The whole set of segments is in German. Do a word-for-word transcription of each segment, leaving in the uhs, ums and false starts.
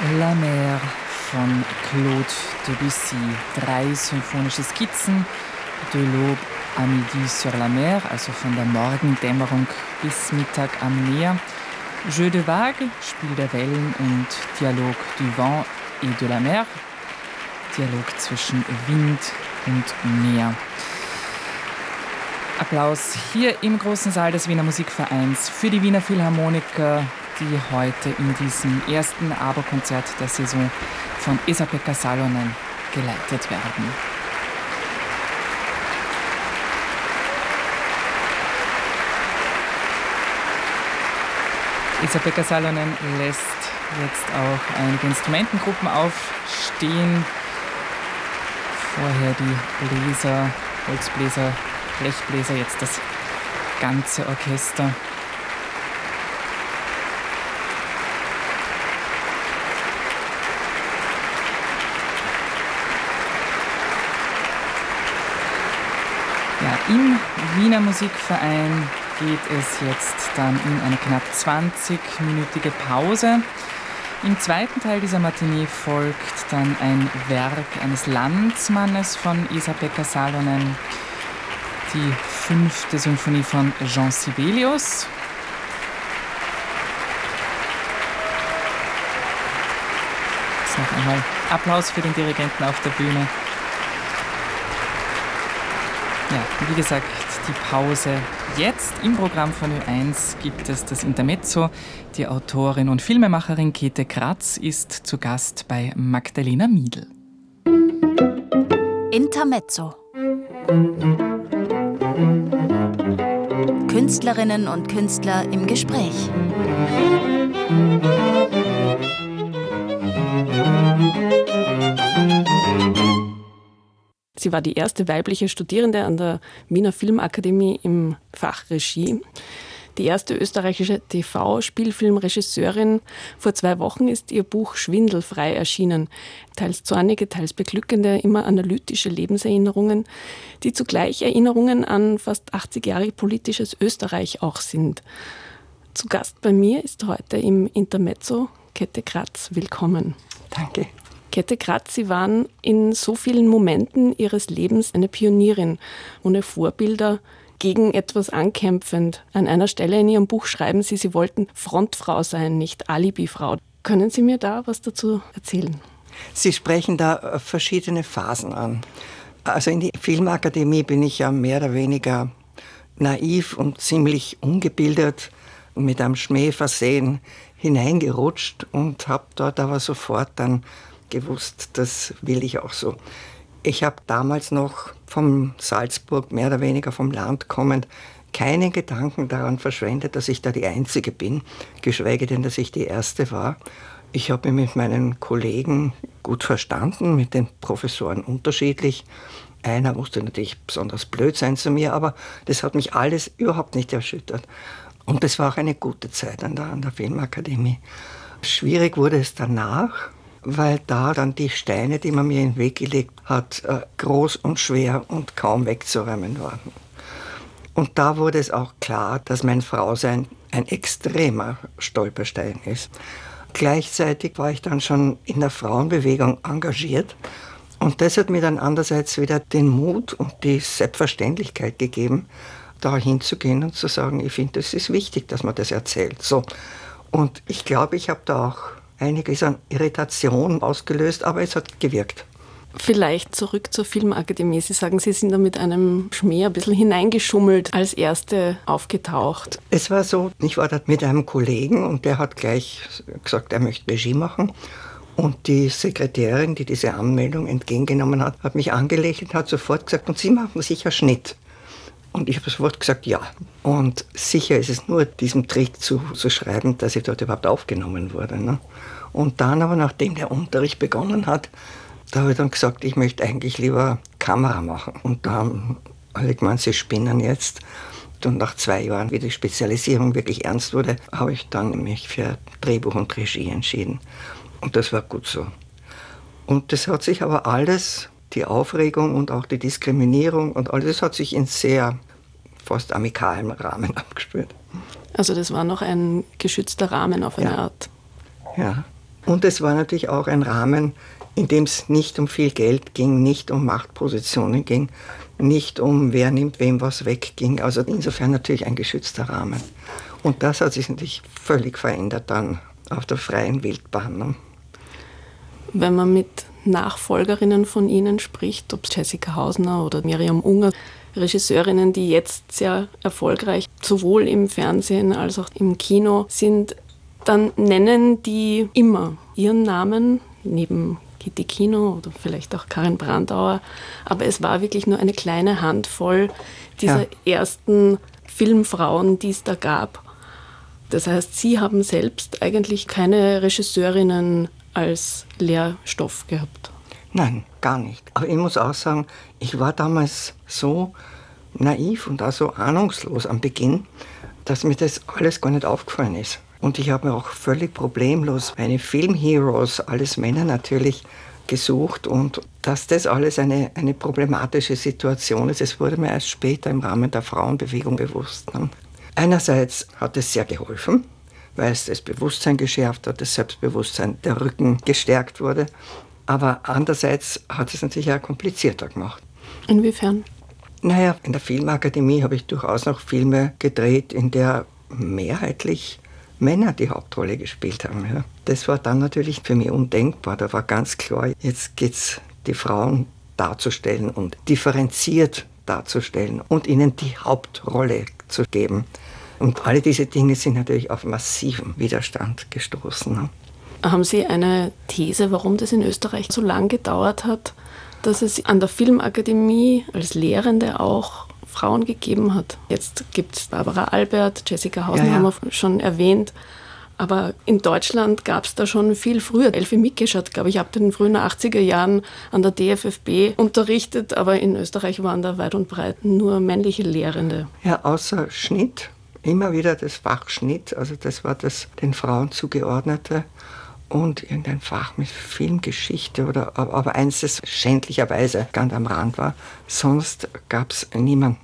La Mer von Claude Debussy. Drei symphonische Skizzen. De l'aube à midi sur la mer, also von der Morgendämmerung bis Mittag am Meer. Jeu de vagues, Spiel der Wellen und Dialogue du vent et de la mer. Dialog zwischen Wind und Meer. Applaus hier im großen Saal des Wiener Musikvereins für die Wiener Philharmoniker, die heute in diesem ersten ABBA-Konzert der Saison von Esa-Pekka Salonen geleitet werden. Esa-Pekka Salonen lässt jetzt auch einige Instrumentengruppen aufstehen. Vorher die Bläser, Holzbläser, Blechbläser, jetzt das ganze Orchester. Ja, im Wiener Musikverein geht es jetzt dann in eine knapp zwanzigminütige Pause. Im zweiten Teil dieser Matinee folgt dann ein Werk eines Landsmannes von Esa-Pekka Salonen, die fünfte Symphonie von Jean Sibelius. Jetzt noch einmal Applaus für den Dirigenten auf der Bühne. Ja, wie gesagt, die Pause. Jetzt im Programm von Ö eins gibt es das Intermezzo. Die Autorin und Filmemacherin Käthe Kratz ist zu Gast bei Magdalena Miedl. Intermezzo. Künstlerinnen und Künstler im Gespräch. Sie war die erste weibliche Studierende an der Wiener Filmakademie im Fach Regie. Die erste österreichische T V-Spielfilmregisseurin. Vor zwei Wochen ist ihr Buch Schwindelfrei erschienen. Teils zornige, teils beglückende, immer analytische Lebenserinnerungen, die zugleich Erinnerungen an fast achtzig Jahre politisches Österreich auch sind. Zu Gast bei mir ist heute im Intermezzo Käthe Kratz. Willkommen. Danke. Käthe Kratz, Sie waren in so vielen Momenten Ihres Lebens eine Pionierin, ohne Vorbilder, gegen etwas ankämpfend. An einer Stelle in Ihrem Buch schreiben Sie, Sie wollten Frontfrau sein, nicht Alibifrau. Können Sie mir da was dazu erzählen? Sie sprechen da verschiedene Phasen an. Also in die Filmakademie bin ich ja mehr oder weniger naiv und ziemlich ungebildet, mit einem Schmäh versehen hineingerutscht und habe dort aber sofort dann gewusst, das will ich auch so. Ich habe damals noch vom Salzburg, mehr oder weniger vom Land kommend, keine Gedanken daran verschwendet, dass ich da die Einzige bin, geschweige denn, dass ich die Erste war. Ich habe mich mit meinen Kollegen gut verstanden, mit den Professoren unterschiedlich. Einer musste natürlich besonders blöd sein zu mir, aber das hat mich alles überhaupt nicht erschüttert. Und das war auch eine gute Zeit an der, an der Filmakademie. Schwierig wurde es danach, weil da dann die Steine, die man mir in den Weg gelegt hat, groß und schwer und kaum wegzuräumen waren. Und da wurde es auch klar, dass mein Frausein ein extremer Stolperstein ist. Gleichzeitig war ich dann schon in der Frauenbewegung engagiert und das hat mir dann andererseits wieder den Mut und die Selbstverständlichkeit gegeben, da hinzugehen und zu sagen, ich finde, es ist wichtig, dass man das erzählt. So. Und ich glaube, ich habe da auch einiges an Irritation ausgelöst, aber es hat gewirkt. Vielleicht zurück zur Filmakademie. Sie sagen, Sie sind da mit einem Schmäh ein bisschen hineingeschummelt, als Erste aufgetaucht. Es war so, ich war da mit einem Kollegen und der hat gleich gesagt, er möchte Regie machen. Und die Sekretärin, die diese Anmeldung entgegengenommen hat, hat mich angelächelt und hat sofort gesagt, und Sie machen sicher Schnitt. Und ich habe sofort gesagt, ja. Und sicher ist es nur diesem Trick zu, zu schreiben, dass ich dort überhaupt aufgenommen wurde. Ne? Und dann aber, nachdem der Unterricht begonnen hat, da habe ich dann gesagt, ich möchte eigentlich lieber Kamera machen. Und da haben alle gemeint, sie spinnen jetzt. Und nach zwei Jahren, wie die Spezialisierung wirklich ernst wurde, habe ich dann mich für Drehbuch und Regie entschieden. Und das war gut so. Und das hat sich aber alles, die Aufregung und auch die Diskriminierung und alles, das hat sich in sehr fast amikalen Rahmen abgespielt. Also das war noch ein geschützter Rahmen auf eine ja. Art. Ja, Und es war natürlich auch ein Rahmen, in dem es nicht um viel Geld ging, nicht um Machtpositionen ging, nicht um wer nimmt wem was weg ging. Also insofern natürlich ein geschützter Rahmen. Und das hat sich natürlich völlig verändert dann auf der freien Wildbahn. Ne? Wenn man mit Nachfolgerinnen von Ihnen spricht, ob es Jessica Hausner oder Miriam Unger, Regisseurinnen, die jetzt sehr erfolgreich sowohl im Fernsehen als auch im Kino sind, dann nennen die immer ihren Namen, neben Gitti Kino oder vielleicht auch Karin Brandauer. Aber es war wirklich nur eine kleine Handvoll dieser ja. ersten Filmfrauen, die es da gab. Das heißt, Sie haben selbst eigentlich keine Regisseurinnen als Lehrstoff gehabt? Nein, gar nicht. Aber ich muss auch sagen, ich war damals so naiv und auch so ahnungslos am Beginn, dass mir das alles gar nicht aufgefallen ist. Und ich habe mir auch völlig problemlos meine Filmheroes, alles Männer natürlich, gesucht. Und dass das alles eine, eine problematische Situation ist, das wurde mir erst später im Rahmen der Frauenbewegung bewusst. Ne? Einerseits hat es sehr geholfen, weil es das Bewusstsein geschärft hat, das Selbstbewusstsein, der Rücken gestärkt wurde. Aber andererseits hat es natürlich auch komplizierter gemacht. Inwiefern? Naja, in der Filmakademie habe ich durchaus noch Filme gedreht, in der mehrheitlich Männer die Hauptrolle gespielt haben. Ja. Das war dann natürlich für mich undenkbar. Da war ganz klar, jetzt geht es, die Frauen darzustellen und differenziert darzustellen und ihnen die Hauptrolle zu geben. Und alle diese Dinge sind natürlich auf massiven Widerstand gestoßen. Ne. Haben Sie eine These, warum das in Österreich so lange gedauert hat, dass es an der Filmakademie als Lehrende auch Frauen gegeben hat? Jetzt gibt es Barbara Albert, Jessica Hausner, ja, ja. haben wir schon erwähnt. Aber in Deutschland gab es da schon viel früher. Elfie Mickisch hat, glaube ich, ab den frühen achtziger Jahren an der D F F B unterrichtet. Aber in Österreich waren da weit und breit nur männliche Lehrende. Ja, außer Schnitt. Immer wieder das Fach Schnitt. Also das war das den Frauen zugeordnete. Und irgendein Fach mit Filmgeschichte, oder, aber eins, das schändlicherweise ganz am Rand war. Sonst gab es niemanden.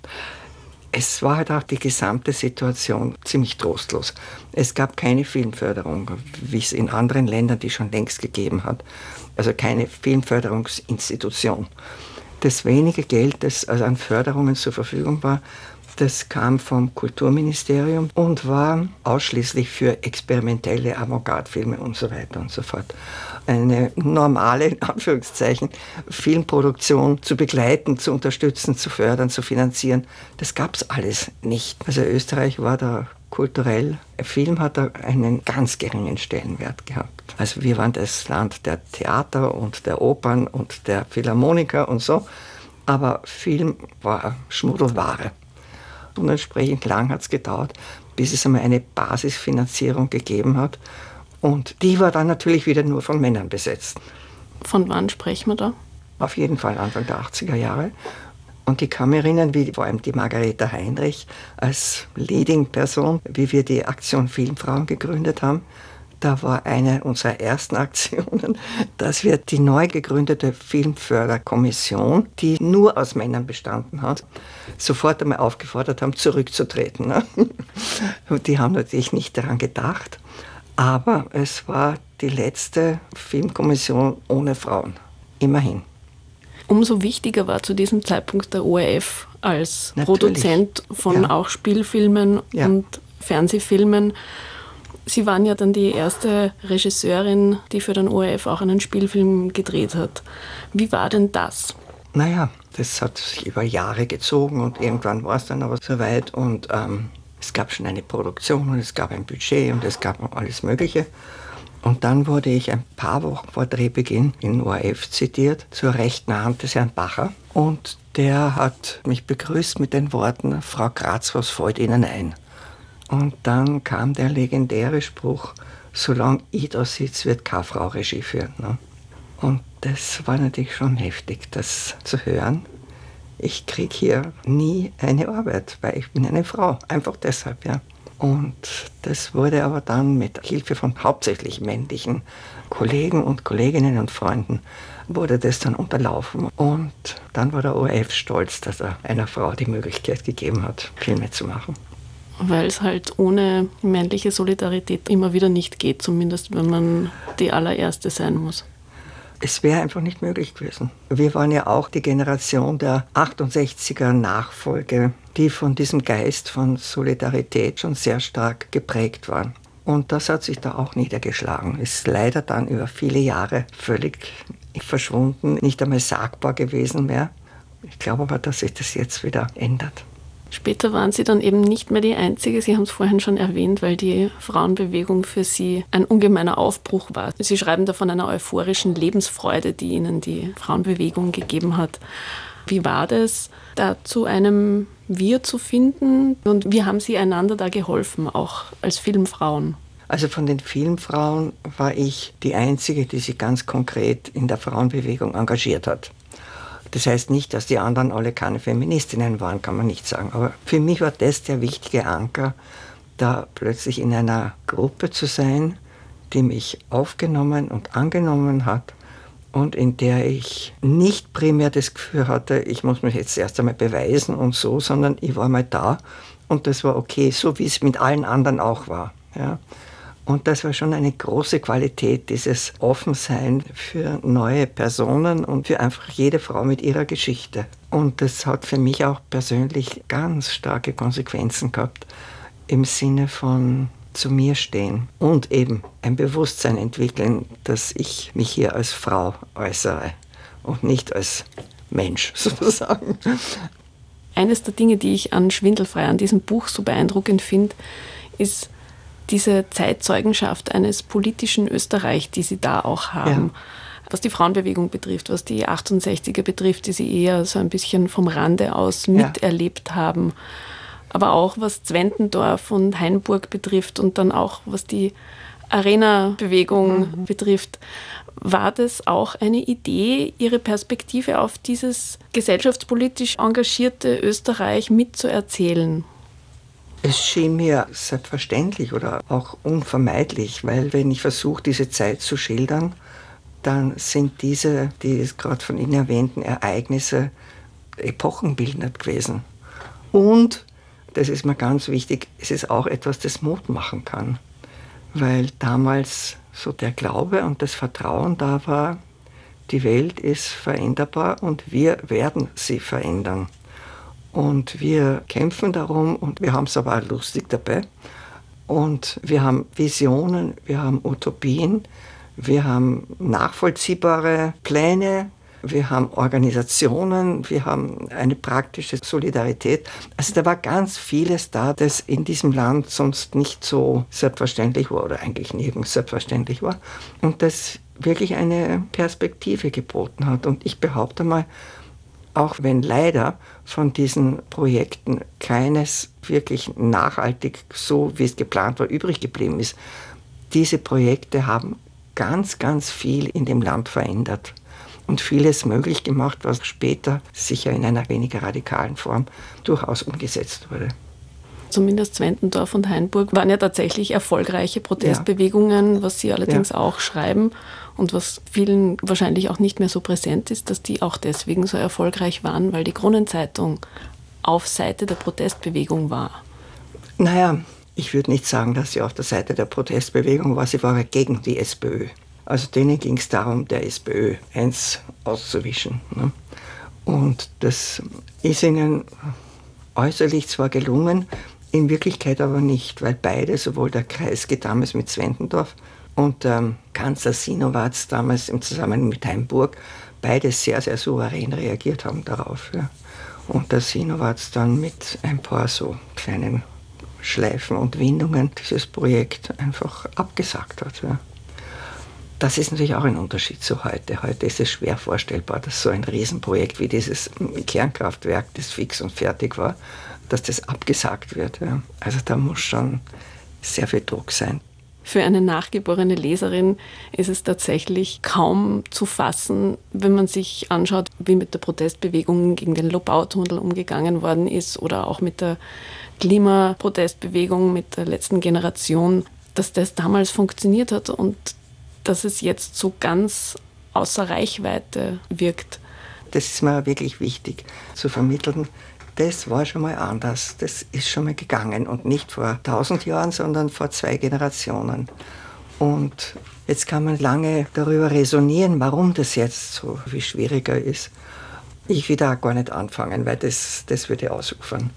Es war halt auch die gesamte Situation ziemlich trostlos. Es gab keine Filmförderung, wie es in anderen Ländern, die schon längst gegeben hat. Also keine Filmförderungsinstitution. Das wenige Geld, das also an Förderungen zur Verfügung war, das kam vom Kulturministerium und war ausschließlich für experimentelle Avantgarde-Filme und so weiter und so fort. Eine normale, in Anführungszeichen, Filmproduktion zu begleiten, zu unterstützen, zu fördern, zu finanzieren, das gab es alles nicht. Also Österreich war da kulturell, der Film hat da einen ganz geringen Stellenwert gehabt. Also wir waren das Land der Theater und der Opern und der Philharmoniker und so, aber Film war Schmuddelware. Und entsprechend lang hat es gedauert, bis es einmal eine Basisfinanzierung gegeben hat. Und die war dann natürlich wieder nur von Männern besetzt. Von wann sprechen wir da? Auf jeden Fall Anfang der achtziger Jahre. Und ich kann mich erinnern, wie vor allem die Margareta Heinrich als Leading-Person, wie wir die Aktion Filmfrauen gegründet haben. Da war eine unserer ersten Aktionen, dass wir die neu gegründete Filmförderkommission, die nur aus Männern bestanden hat, sofort einmal aufgefordert haben, zurückzutreten. Ne? Und die haben natürlich nicht daran gedacht, aber es war die letzte Filmkommission ohne Frauen, immerhin. Umso wichtiger war zu diesem Zeitpunkt der O R F als Natürlich. Produzent von Ja. auch Spielfilmen Ja. und Fernsehfilmen. Sie waren ja dann die erste Regisseurin, die für den O R F auch einen Spielfilm gedreht hat. Wie war denn das? Naja, das hat sich über Jahre gezogen und irgendwann war es dann aber soweit und ähm, es gab schon eine Produktion und es gab ein Budget und es gab alles Mögliche. Und dann wurde ich ein paar Wochen vor Drehbeginn in O R F zitiert, zur rechten Hand des Herrn Bacher. Und der hat mich begrüßt mit den Worten, Frau Graz, was fällt Ihnen ein? Und dann kam der legendäre Spruch, solange ich da sitze, wird keine Frau Regie führen. Ne? Und das war natürlich schon heftig, das zu hören. Ich kriege hier nie eine Arbeit, weil ich bin eine Frau, einfach deshalb, ja. Und das wurde aber dann mit Hilfe von hauptsächlich männlichen Kollegen und Kolleginnen und Freunden, wurde das dann unterlaufen. Und dann war der O R F stolz, dass er einer Frau die Möglichkeit gegeben hat, Filme zu machen. Weil es halt ohne männliche Solidarität immer wieder nicht geht, zumindest wenn man die allererste sein muss. Es wäre einfach nicht möglich gewesen. Wir waren ja auch die Generation der achtundsechziger Nachfolge, die von diesem Geist von Solidarität schon sehr stark geprägt waren. Und das hat sich da auch niedergeschlagen. Ist leider dann über viele Jahre völlig verschwunden, nicht einmal sagbar gewesen mehr. Ich glaube aber, dass sich das jetzt wieder ändert. Später waren Sie dann eben nicht mehr die Einzige, Sie haben es vorhin schon erwähnt, weil die Frauenbewegung für Sie ein ungemeiner Aufbruch war. Sie schreiben da von einer euphorischen Lebensfreude, die Ihnen die Frauenbewegung gegeben hat. Wie war das, da zu einem Wir zu finden und wie haben Sie einander da geholfen, auch als Filmfrauen? Also von den Filmfrauen war ich die Einzige, die sich ganz konkret in der Frauenbewegung engagiert hat. Das heißt nicht, dass die anderen alle keine Feministinnen waren, kann man nicht sagen. Aber für mich war das der wichtige Anker, da plötzlich in einer Gruppe zu sein, die mich aufgenommen und angenommen hat und in der ich nicht primär das Gefühl hatte, ich muss mich jetzt erst einmal beweisen und so, sondern ich war mal da und das war okay, so wie es mit allen anderen auch war. Ja. Und das war schon eine große Qualität, dieses Offensein für neue Personen und für einfach jede Frau mit ihrer Geschichte. Und das hat für mich auch persönlich ganz starke Konsequenzen gehabt im Sinne von zu mir stehen und eben ein Bewusstsein entwickeln, dass ich mich hier als Frau äußere und nicht als Mensch sozusagen. Eines der Dinge, die ich an Schwindelfrei, an diesem Buch so beeindruckend finde, ist diese Zeitzeugenschaft eines politischen Österreich, die Sie da auch haben. Ja. Was die Frauenbewegung betrifft, was die achtundsechziger betrifft, die Sie eher so ein bisschen vom Rande aus miterlebt ja. haben. Aber auch was Zwentendorf und Hainburg betrifft und dann auch was die Arena-Bewegung mhm. betrifft. War das auch eine Idee, Ihre Perspektive auf dieses gesellschaftspolitisch engagierte Österreich mitzuerzählen? Es schien mir selbstverständlich oder auch unvermeidlich, weil wenn ich versuche, diese Zeit zu schildern, dann sind diese, die gerade von Ihnen erwähnten Ereignisse epochenbildend gewesen. Und, das ist mir ganz wichtig, es ist auch etwas, das Mut machen kann. Weil damals so der Glaube und das Vertrauen da war, die Welt ist veränderbar und wir werden sie verändern. Und wir kämpfen darum und wir haben es aber auch lustig dabei. Und wir haben Visionen, wir haben Utopien, wir haben nachvollziehbare Pläne, wir haben Organisationen, wir haben eine praktische Solidarität. Also da war ganz vieles da, das in diesem Land sonst nicht so selbstverständlich war oder eigentlich nirgends selbstverständlich war. Und das wirklich eine Perspektive geboten hat. Und ich behaupte mal, auch wenn leider von diesen Projekten keines wirklich nachhaltig, so wie es geplant war, übrig geblieben ist, diese Projekte haben ganz, ganz viel in dem Land verändert und vieles möglich gemacht, was später sicher in einer weniger radikalen Form durchaus umgesetzt wurde. Zumindest Zwentendorf und Hainburg waren ja tatsächlich erfolgreiche Protestbewegungen, ja. was Sie allerdings ja. auch schreiben und was vielen wahrscheinlich auch nicht mehr so präsent ist, dass die auch deswegen so erfolgreich waren, weil die Kronenzeitung auf Seite der Protestbewegung war. Naja, ich würde nicht sagen, dass sie auf der Seite der Protestbewegung war, sie war gegen die SPÖ. Also denen ging es darum, der SPÖ eins auszuwischen. Ne? Und das ist ihnen äußerlich zwar gelungen, in Wirklichkeit aber nicht, weil beide, sowohl der Kreisky damals mit Zwentendorf und ähm, Kanzler Sinowatz damals im Zusammenhang mit Hainburg, beide sehr, sehr souverän reagiert haben darauf. Ja. Und der Sinowatz dann mit ein paar so kleinen Schleifen und Windungen dieses Projekt einfach abgesagt hat. Ja. Das ist natürlich auch ein Unterschied zu heute. Heute ist es schwer vorstellbar, dass so ein Riesenprojekt wie dieses Kernkraftwerk, das fix und fertig war, dass das abgesagt wird. Ja. Also da muss schon sehr viel Druck sein. Für eine nachgeborene Leserin ist es tatsächlich kaum zu fassen, wenn man sich anschaut, wie mit der Protestbewegung gegen den Lobautunnel umgegangen worden ist oder auch mit der Klimaprotestbewegung, mit der letzten Generation, dass das damals funktioniert hat und dass es jetzt so ganz außer Reichweite wirkt. Das ist mir wirklich wichtig zu vermitteln, das war schon mal anders. Das ist schon mal gegangen und nicht vor tausend Jahren, sondern vor zwei Generationen. Und jetzt kann man lange darüber resonieren, warum das jetzt so viel schwieriger ist. Ich will da gar nicht anfangen, weil das, das würde ausufern.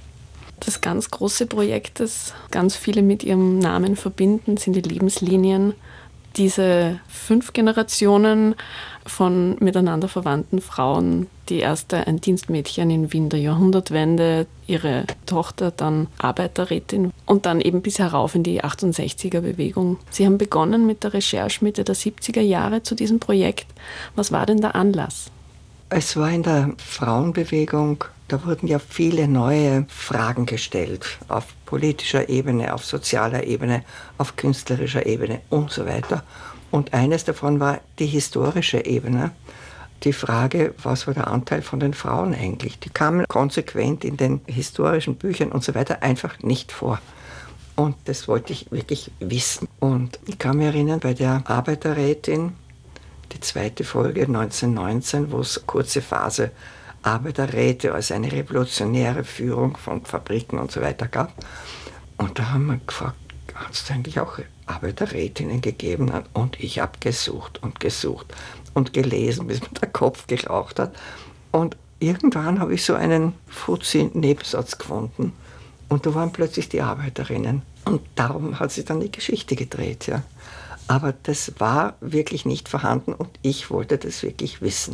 Das ganz große Projekt, das ganz viele mit ihrem Namen verbinden, sind die Lebenslinien. Diese fünf Generationen von miteinander verwandten Frauen, die erste ein Dienstmädchen in Wien der Jahrhundertwende, ihre Tochter dann Arbeiterrätin und dann eben bis herauf in die achtundsechziger-Bewegung. Sie haben begonnen mit der Recherche Mitte der siebziger Jahre zu diesem Projekt. Was war denn der Anlass? Es war in der Frauenbewegung, da wurden ja viele neue Fragen gestellt, auf politischer Ebene, auf sozialer Ebene, auf künstlerischer Ebene und so weiter. Und eines davon war die historische Ebene. Die Frage, was war der Anteil von den Frauen eigentlich? Die kamen konsequent in den historischen Büchern und so weiter einfach nicht vor. Und das wollte ich wirklich wissen. Und ich kann mich erinnern, bei der Arbeiterrätin, die zweite Folge neunzehnhundertneunzehn, wo es eine kurze Phase Arbeiterräte als eine revolutionäre Führung von Fabriken und so weiter gab. Und da haben wir gefragt, hat es eigentlich auch Arbeiterrätinnen gegeben? Und ich habe gesucht und gesucht und gelesen, bis mir der Kopf geraucht hat. Und irgendwann habe ich so einen Fuzzi-Nebensatz gefunden. Und da waren plötzlich die Arbeiterinnen. Und darum hat sich dann die Geschichte gedreht. Ja. Aber das war wirklich nicht vorhanden und ich wollte das wirklich wissen.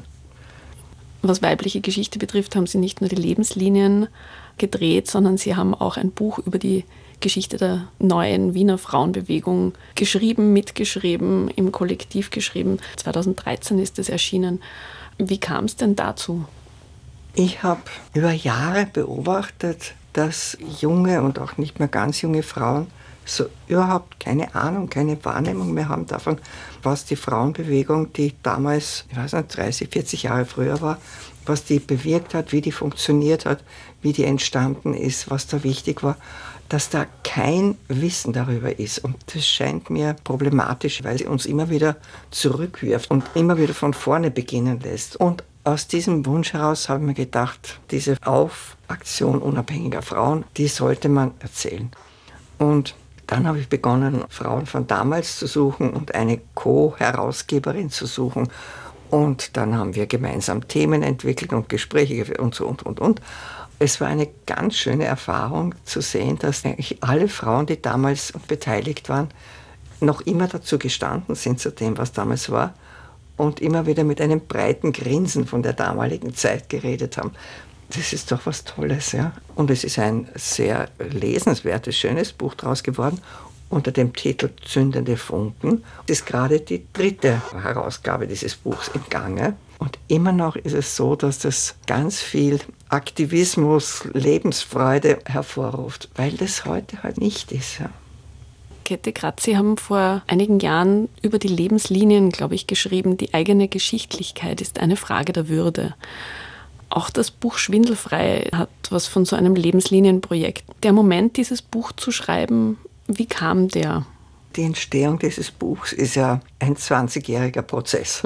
Was weibliche Geschichte betrifft, haben Sie nicht nur die Lebenslinien gedreht, sondern Sie haben auch ein Buch über die Geschichte der neuen Wiener Frauenbewegung geschrieben, mitgeschrieben, im Kollektiv geschrieben. zweitausenddreizehn ist es erschienen. Wie kam es denn dazu? Ich habe über Jahre beobachtet, dass junge und auch nicht mehr ganz junge Frauen so überhaupt keine Ahnung, keine Wahrnehmung mehr haben davon, was die Frauenbewegung, die damals, ich weiß nicht, dreißig, vierzig Jahre früher war, was die bewirkt hat, wie die funktioniert hat, wie die entstanden ist, was da wichtig war, dass da kein Wissen darüber ist. Und das scheint mir problematisch, weil sie uns immer wieder zurückwirft und immer wieder von vorne beginnen lässt. Und aus diesem Wunsch heraus habe ich mir gedacht, diese Aufaktion unabhängiger Frauen, die sollte man erzählen. Und dann habe ich begonnen, Frauen von damals zu suchen und eine Co-Herausgeberin zu suchen. Und dann haben wir gemeinsam Themen entwickelt und Gespräche geführt und so und, und, und. Es war eine ganz schöne Erfahrung zu sehen, dass eigentlich alle Frauen, die damals beteiligt waren, noch immer dazu gestanden sind zu dem, was damals war. Und immer wieder mit einem breiten Grinsen von der damaligen Zeit geredet haben. Das ist doch was Tolles, ja. Und es ist ein sehr lesenswertes, schönes Buch draus geworden unter dem Titel Zündende Funken. Das ist gerade die dritte Herausgabe dieses Buchs im Gange. Und immer noch ist es so, dass das ganz viel Aktivismus, Lebensfreude hervorruft, weil das heute halt nicht ist, ja. Käthe Kratz, Sie haben vor einigen Jahren über die Lebenslinien, glaube ich, geschrieben, die eigene Geschichtlichkeit ist eine Frage der Würde. Auch das Buch Schwindelfrei hat was von so einem Lebenslinienprojekt. Der Moment, dieses Buch zu schreiben, wie kam der? Die Entstehung dieses Buchs ist ja ein zwanzigjähriger Prozess.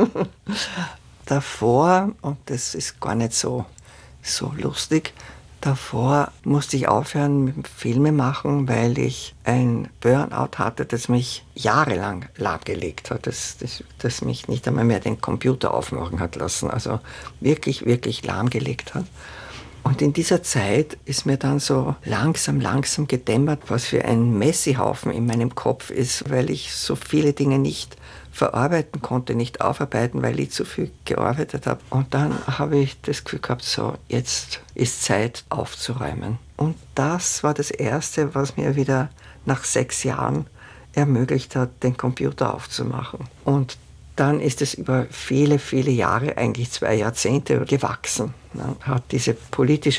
Davor, und das ist gar nicht so, so lustig, davor musste ich aufhören mit dem Filmemachen, weil ich ein Burnout hatte, das mich jahrelang lahmgelegt hat, das, das, das mich nicht einmal mehr den Computer aufmachen hat lassen, also wirklich, wirklich lahmgelegt hat. Und in dieser Zeit ist mir dann so langsam, langsam gedämmert, was für ein Messihaufen in meinem Kopf ist, weil ich so viele Dinge nicht verarbeiten konnte, nicht aufarbeiten, weil ich zu viel gearbeitet habe. Und dann habe ich das Gefühl gehabt, so, jetzt ist Zeit aufzuräumen. Und das war das Erste, was mir wieder nach sechs Jahren ermöglicht hat, den Computer aufzumachen. Und dann ist es über viele, viele Jahre, eigentlich zwei Jahrzehnte gewachsen. Man hat diese politische